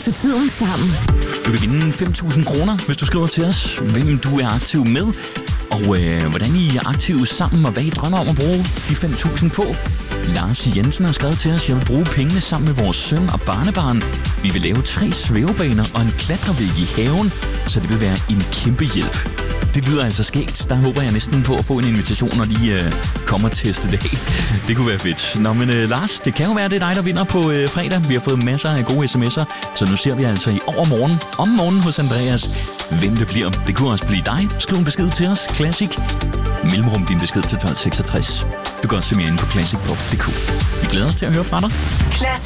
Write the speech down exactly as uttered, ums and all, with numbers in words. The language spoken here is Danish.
til tiden sammen. Du kan vinde fem tusind kroner, hvis du skriver til os, hvem du er aktiv med, og øh, hvordan I er aktive sammen, og hvad I drømmer om at bruge de fem tusind på. Lars Jensen har skrevet til os, jeg vil bruge pengene sammen med vores søn og barnebarn. Vi vil lave tre svævebaner og en klatrevæg i haven, så det vil være en kæmpe hjælp. Det lyder altså skægt. Der håber jeg næsten på at få en invitation, når de øh, kommer og teste det af. Det kunne være fedt. Nå, men øh, Lars, det kan jo være, det er dig, der vinder på øh, fredag. Vi har fået masser af gode sms'er, så nu ser vi altså i overmorgen, om morgenen hos Andreas, hvem det bliver. Det kunne også blive dig. Skriv en besked til os. Classic. Mellemrum din besked til tolv seksogtres. Du kan også se mere inde på classic pop punktum d k. Vi glæder os til at høre fra dig. Classic.